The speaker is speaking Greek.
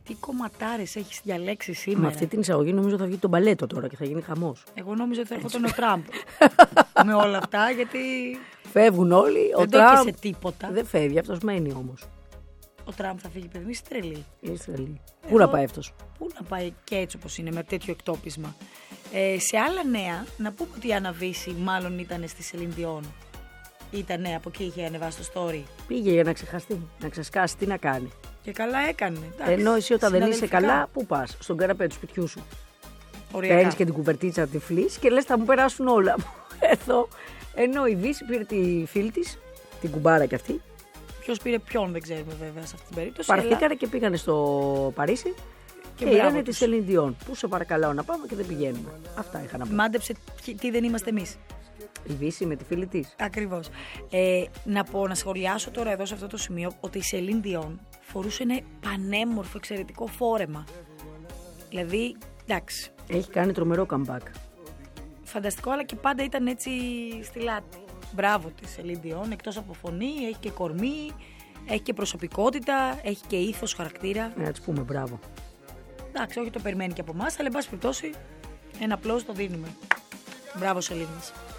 Τι κομματάρες έχεις διαλέξει σήμερα. Με αυτή την εισαγωγή νομίζω θα βγει το μπαλέτο τώρα και θα γίνει χαμός. Εγώ νόμιζα ότι θα έρχονταν ο Τραμπ. Με όλα αυτά, γιατί. Φεύγουν όλοι. Δεν το έπιασε τίποτα. Δεν φεύγει, αυτός μένει όμως. Ο Τραμπ θα φύγει, παιδί μου, είσαι τρελή. Είσαι τρελή. Πού να πάει αυτός? Πού να πάει και έτσι όπως είναι, με τέτοιο εκτόπισμα. Σε άλλα νέα, να πούμε ότι η Άννα Βύση μάλλον ήταν στη Σελίν Διόν. Ήτανε από εκεί, είχε ανεβάσει το story. Πήγε για να ξεχαστεί, να ξεσκάσει, τι να κάνει. Και καλά έκανε. Εντάξει, ενώ εσύ όταν δεν είσαι συναδελφικά. καλά, πού πας? Στον καναπέ του σπιτιού σου. Οριακά. Παίρνεις και την κουβερτίτσα τη φλής και λες θα μου περάσουν όλα. Εδώ. Ενώ η Βύση πήρε τη φίλη της, την κουμπάρα κι αυτή. Ποιος πήρε ποιον δεν ξέρουμε βέβαια σε αυτή την περίπτωση. Παρθήκανε και πήγανε στο Παρίσι και είδανε τη Σελίν Διόν. Πού σε παρακαλάω να πάμε και δεν πηγαίνουμε. Αυτά είχα να πω. Μάντεψε τι δεν είμαστε εμείς. Η Βύση με τη φίλη της. Ακριβώς. Να σχολιάσω τώρα εδώ σε αυτό το σημείο ότι η Σελίν Διόν φορούσε ένα πανέμορφο εξαιρετικό φόρεμα. Δηλαδή, εντάξει. Έχει κάνει τρομερό comeback. Φανταστικό, αλλά και πάντα ήταν έτσι στη λάτη. Μπράβο τη Σελίν Διόν, εκτός από φωνή, έχει και κορμί, έχει και προσωπικότητα, έχει και ήθος, χαρακτήρα. Να της πούμε μπράβο. Εντάξει, όχι το περιμένει και από εμάς, αλλά εν πάση περιπτώσει ένα απλώς το δίνουμε. Μπράβο Σελίν μας.